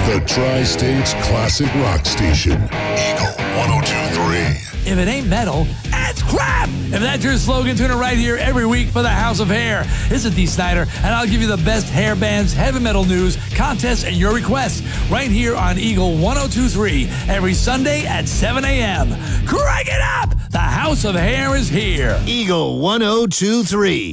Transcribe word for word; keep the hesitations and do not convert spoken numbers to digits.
The Tri-State's classic rock station. Eagle one oh two point three. If it ain't metal, it's crap! If that's your slogan, tune in right here every week for the House of Hair. This is Dee Snider, and I'll give you the best hair bands, heavy metal news, contests, and your requests right here on Eagle one oh two point three every Sunday at seven a.m. Crank it up! The House of Hair is here. Eagle one oh two point three.